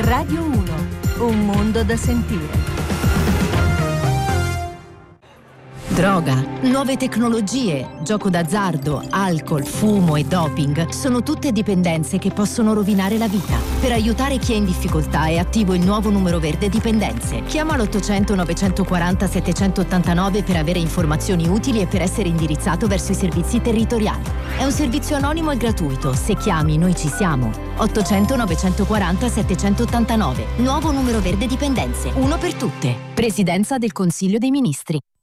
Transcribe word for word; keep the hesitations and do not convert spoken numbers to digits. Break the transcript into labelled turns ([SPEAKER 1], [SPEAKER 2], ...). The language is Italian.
[SPEAKER 1] Radio uno, un mondo da sentire.
[SPEAKER 2] Droga, nuove tecnologie, gioco d'azzardo, alcol, fumo e doping sono tutte dipendenze che possono rovinare la vita. Per aiutare chi è in difficoltà è attivo il nuovo numero verde dipendenze. Chiama l'ottocento novecentoquaranta settecentottantanove per avere informazioni utili e per essere indirizzato verso i servizi territoriali. È un servizio anonimo e gratuito. Se chiami, noi ci siamo. ottocento novecentoquaranta settecentottantanove. Nuovo numero verde dipendenze. Uno per tutte. Presidenza del Consiglio dei Ministri.